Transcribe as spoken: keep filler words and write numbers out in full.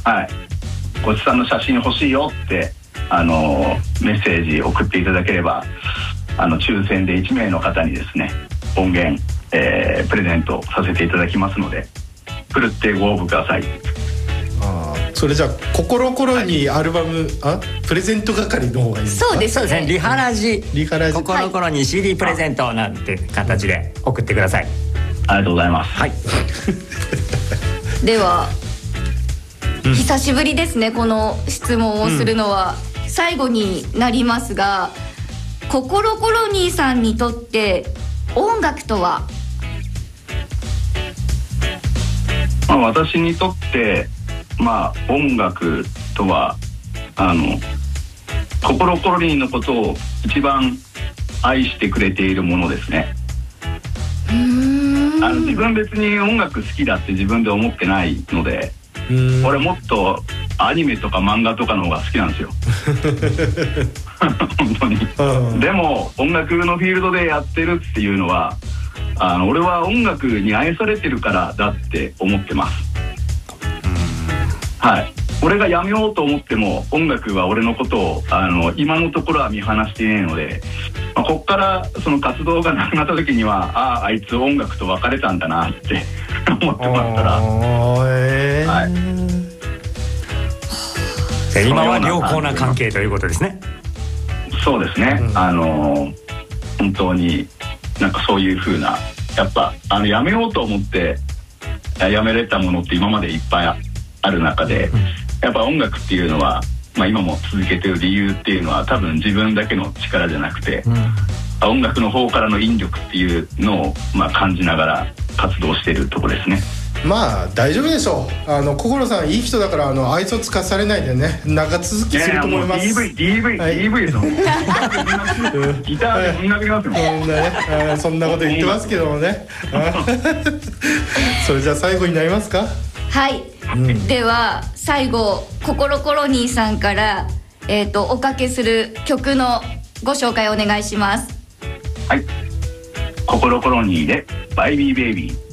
はい、ごちさんの写真欲しいよってあのメッセージ送っていただければ、あの抽選でいちめいの方にですね音源、えー、プレゼントさせていただきますので、ふるってご応募ください。 あ、それじゃあ心心にアルバム、はい、あプレゼント係の方がいいですか？ そうですね、リハラジリハラジ心心に シーディー プレゼントなんて形で送ってください。 ありがとうございます。 はいでは、うん、久しぶりですね、この質問をするのは、うん、最後になりますが、ココロコロニーさんにとって音楽とは？ まあ、私にとってまあ音楽とはあのココロコロリンのことを一番愛してくれているものですね。うーん、あの自分別に音楽好きだって自分で思ってないので、俺もっとアニメとか漫画とかの方が好きなんですよ本当に。でも音楽のフィールドでやってるっていうのは、あの俺は音楽に愛されてるからだって思ってます。はい、俺がやめようと思っても音楽は俺のことをあの今のところは見放していないので、まあ、こっからその活動がなくなった時には、あああいつ音楽と別れたんだなって思ってもらったら、えーはい、 今は良好な関係ということですね。 そうですね、うん、あの本当になんかそういう風な、やっぱあのやめようと思ってやめれたものって今までいっぱいある中で、うん、やっぱ音楽っていうのは、まあ、今も続けてる理由っていうのは多分自分だけの力じゃなくて、うん、音楽の方からの引力っていうのを、まあ、感じながら活動しているところですね。 まあ大丈夫でしょう。あの心さんいい人だから、あの愛想つかされないでね、長続きすると思います。 ディーブイ ディーブイ、はい、ディーブイ ですもんギターで音楽やりますよ、 はい、そんなこと言ってますけどもねそれじゃあ最後になりますか。 はい、うん、では最後ココロコロニーさんから、えーと、おかけする曲のご紹介お願いします。 はい、ココロコロニーでバイビーベイビー。